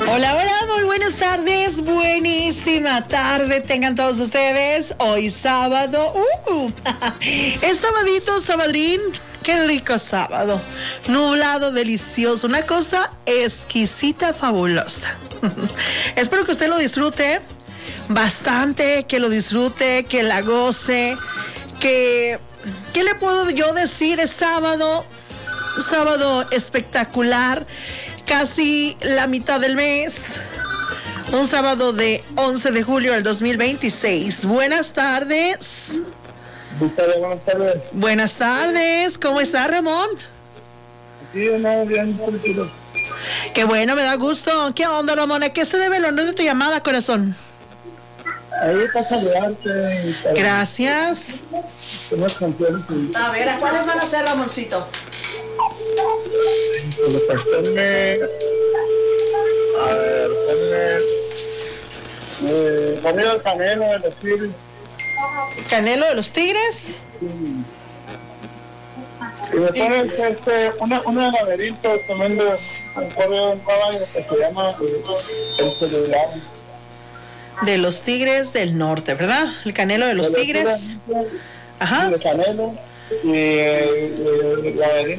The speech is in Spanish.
Hola, hola, muy buenas tardes, buenísima tarde tengan todos ustedes. Hoy sábado, es sabadito, sabadrín, qué rico sábado, nublado, delicioso, una cosa exquisita, fabulosa. Espero que usted lo disfrute bastante, que lo disfrute, que la goce, ¿qué le puedo yo decir? Es sábado espectacular. Casi la mitad del mes, un sábado de 11 de julio del 2026. Buenas tardes. Buenas tardes. Buenas tardes, ¿cómo está Ramón? Sí, no, bien, tranquilo. Qué bueno, me da gusto. ¿Qué onda, Ramón? ¿A qué se debe el honor de tu llamada, corazón? Ahí para saludarte. Gracias. Unas canciones. A ver, ¿a cuáles van a ser, Ramoncito? Ponme. A ver, ponme. El Canelo de los Tigres. ¿Canelo de los Tigres? Y me pones una de laberinto tomando un correo de un caballo que se llama El Celular. De los Tigres del Norte, ¿verdad? El Canelo de los Tigres. Ajá. El Canelo y el laberinto.